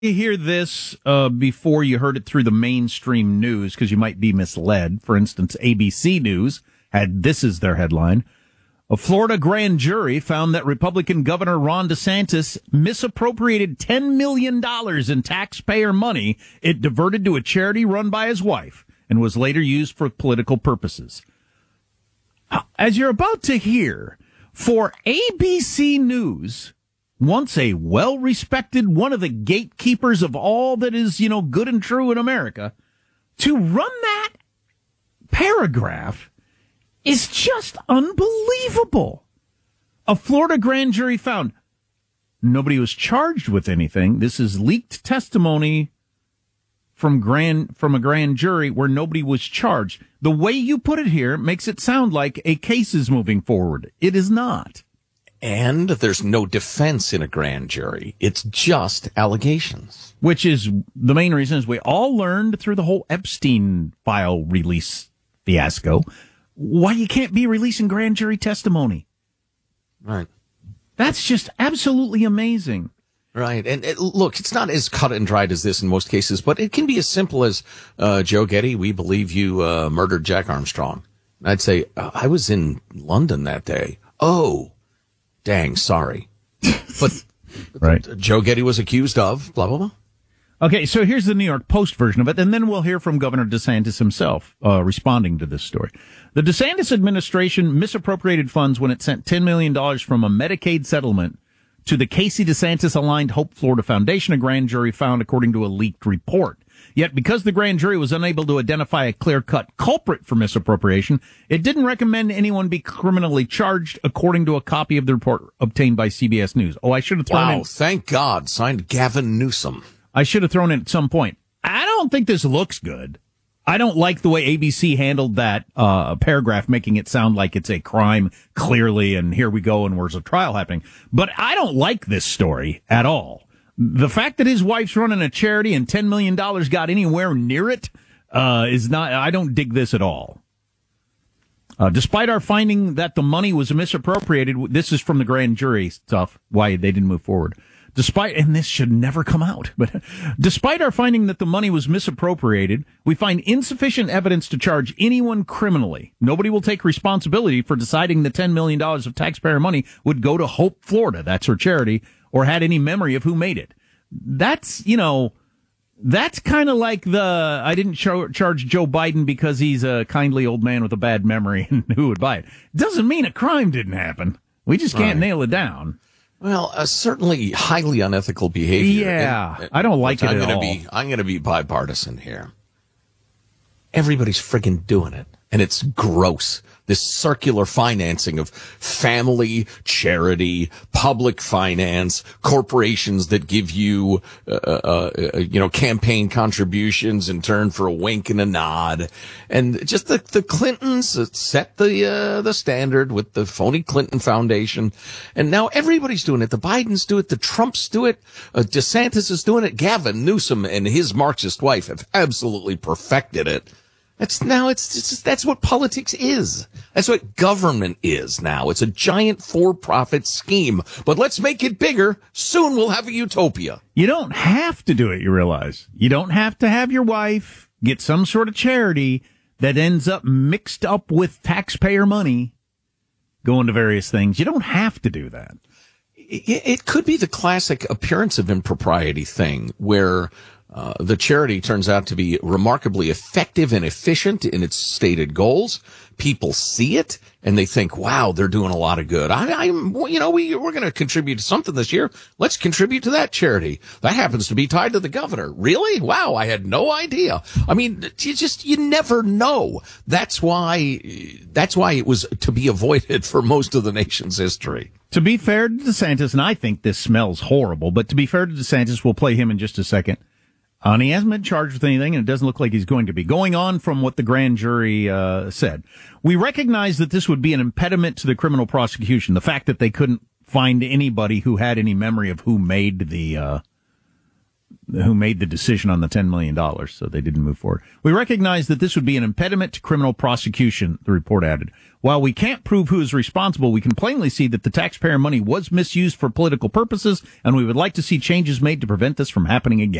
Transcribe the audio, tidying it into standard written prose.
You hear this before you heard it through the mainstream news because you might be misled. For instance, ABC News had this as their headline. A Florida grand jury found that Republican Governor Ron DeSantis misappropriated $10 million in taxpayer money it diverted to a charity run by his wife and was later used for political purposes. As you're about to hear, for ABC News, once a well-respected, one of the gatekeepers of all that is, good and true in America, to run that paragraph is just unbelievable. A Florida grand jury found nobody was charged with anything. This is leaked testimony from a grand jury where nobody was charged. The way you put it here makes it sound like a case is moving forward. It is not. And there's no defense in a grand jury. It's just allegations. Which is the main reason, as we all learned through the whole Epstein file release fiasco, why you can't be releasing grand jury testimony. Right. That's just absolutely amazing. Right. And look, it's not as cut and dried as this in most cases, but it can be as simple as, Joe Getty, we believe you murdered Jack Armstrong. I'd say, I was in London that day. Oh, dang, sorry. But right. Joe Getty was accused of blah, blah, blah. Okay, so here's the New York Post version of it, and then we'll hear from Governor DeSantis himself responding to this story. The DeSantis administration misappropriated funds when it sent $10 million from a Medicaid settlement to the Casey DeSantis-aligned Hope Florida Foundation, a grand jury found according to a leaked report. Yet, because the grand jury was unable to identify a clear-cut culprit for misappropriation, it didn't recommend anyone be criminally charged, according to a copy of the report obtained by CBS News. Oh, I should have thrown in... Wow, thank God. Signed Gavin Newsom. I should have thrown in at some point. I don't think this looks good. I don't like the way ABC handled that paragraph, making it sound like it's a crime, clearly, and here we go, and where's a trial happening. But I don't like this story at all. The fact that his wife's running a charity and $10 million got anywhere near it is not, I don't dig this at all. Despite our finding that the money was misappropriated, this is from the grand jury stuff, why they didn't move forward. And this should never come out, but despite our finding that the money was misappropriated, we find insufficient evidence to charge anyone criminally. Nobody will take responsibility for deciding the $10 million of taxpayer money would go to Hope Florida, that's her charity, or had any memory of who made it. That's kind of like I didn't charge Joe Biden because he's a kindly old man with a bad memory and who would buy it. Doesn't mean a crime didn't happen. We just can't nail it down. Well, certainly highly unethical behavior. Yeah, I don't like it at all. I'm going to be bipartisan here. Everybody's friggin' doing it, and it's gross. This circular financing of family, charity, public finance, corporations that give you, campaign contributions in turn for a wink and a nod. And just the Clintons set the standard with the phony Clinton Foundation. And now everybody's doing it. The Bidens do it. The Trumps do it. DeSantis is doing it. Gavin Newsom and his Marxist wife have absolutely perfected it. That's what politics is. That's what government is now. It's a giant for-profit scheme. But let's make it bigger. Soon we'll have a utopia. You don't have to do it, you realize. You don't have to have your wife get some sort of charity that ends up mixed up with taxpayer money going to various things. You don't have to do that. It could be the classic appearance of impropriety thing where the charity turns out to be remarkably effective and efficient in its stated goals. People see it and they think, wow, they're doing a lot of good. We're going to contribute to something this year. Let's contribute to that charity. That happens to be tied to the governor. Really? Wow. I had no idea. I mean, you never know. That's why it was to be avoided for most of the nation's history. To be fair to DeSantis, and I think this smells horrible, but to be fair to DeSantis, we'll play him in just a second. And he hasn't been charged with anything, and it doesn't look like he's going to be. Going on from what the grand jury said, we recognize that this would be an impediment to the criminal prosecution. The fact that they couldn't find anybody who had any memory of who made the who made the decision on the $10 million, so they didn't move forward. We recognize that this would be an impediment to criminal prosecution, the report added. While we can't prove who is responsible, we can plainly see that the taxpayer money was misused for political purposes, and we would like to see changes made to prevent this from happening again.